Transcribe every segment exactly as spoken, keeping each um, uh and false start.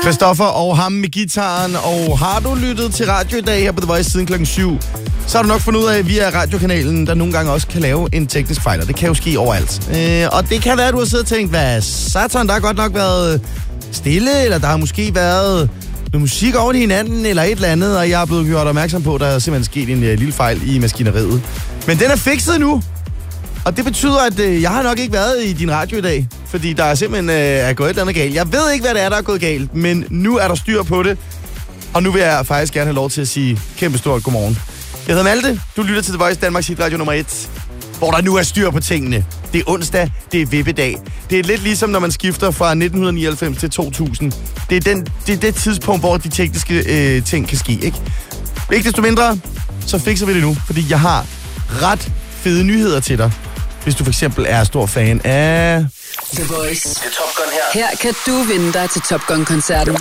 Christoffer og ham med gitaren. Og har du lyttet til radio i dag her på The Voice siden klokken syv, så har du nok fundet ud af, at vi er radiokanalen, der nogle gange også kan lave en teknisk fejl, og det kan jo ske overalt. Øh, og det kan være, at du har siddet og tænkt, hvad satan, der har godt nok været stille, eller der har måske været noget musik oven i hinanden, eller et eller andet, og jeg er blevet gjort opmærksom på, at der er simpelthen sket en uh, lille fejl i maskineriet. Men den er fikset nu, og det betyder, at uh, jeg har nok ikke været i din radio i dag, fordi der er simpelthen uh, er gået et eller andet galt. Jeg ved ikke, hvad det er, der er gået galt, men nu er der styr på det, og nu vil jeg faktisk gerne have lov til at sige kæmpe stort godmorgen. Jeg hedder Malte, du lytter til The Voice, Danmarks hitradio nummer et, hvor der nu er styr på tingene. Det er onsdag, det er vippedag. Det er lidt ligesom, når man skifter fra nitten nioghalvfems til to tusind. Det er, den, det, er det tidspunkt, hvor de tekniske øh, ting kan ske, ikke? Ikke desto mindre, så fikser vi det nu, fordi jeg har ret fede nyheder til dig. Hvis du for eksempel er stor fan af The Voice. Det er Top Gun her. Her kan du vinde dig til Top Gun-koncerten.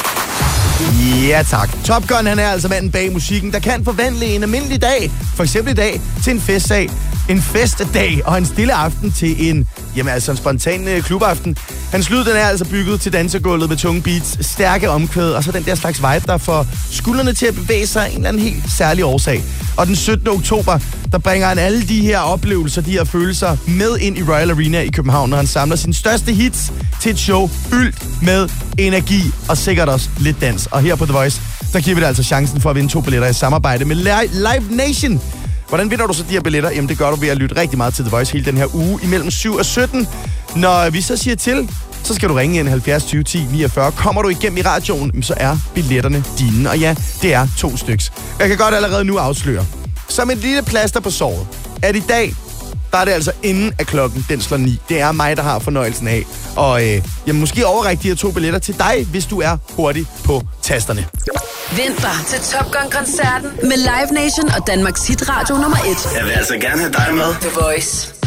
Ja tak. Top Gun, han er altså manden bag musikken, der kan forvandle en almindelig dag, for eksempel i dag, til en festsag. En festdag og en stille aften til en, jamen altså en spontan øh, klubaften. Hans lyd, den er altså bygget til dansegulvet med tunge beats, stærke omkvæd, og så den der slags vibe, der får skuldrene til at bevæge sig en eller anden helt særlig årsag. Og den syttende oktober, der bringer han alle de her oplevelser, de her følelser med ind i Royal Arena i København, når han samler sine største hits til et show fyldt med energi og sikkert også lidt dans. Og her på The Voice, der giver vi dig altså chancen for at vinde to billetter i samarbejde med Live Nation. Hvordan vinder du så de her billetter? Jamen det gør du ved at lytte rigtig meget til The Voice hele den her uge imellem syv og sytten. Når vi så siger til, så skal du ringe ind halvfjerds tyve ti niogfyrre. Kommer du igennem i radioen, så er billetterne dine. Og ja, det er to styks. Jeg kan godt allerede nu afsløre. Som et lille plaster på såret, at i dag, der er det altså inden af klokken, den slår ni. Det er mig, der har fornøjelsen af. Og øh, jeg måske overrække de her to billetter til dig, hvis du er hurtig på tasterne. Vind dig til Top Gun-koncerten med Live Nation og Danmarks hitradio nummer et. Jeg vil altså gerne have dig med. The Voice.